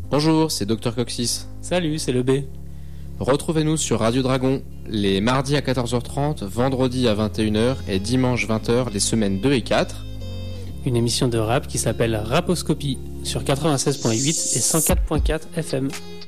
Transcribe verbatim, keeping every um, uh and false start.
Bonjour, c'est Docteur Coccyx. Salut, c'est le B. Retrouvez-nous sur Radio Dragon les mardis à quatorze heures trente, vendredi à vingt et une heures et dimanche vingt heures les semaines deux et quatre. Une émission de rap qui s'appelle Raposcopie sur quatre-vingt-seize virgule huit et cent quatre virgule quatre F M.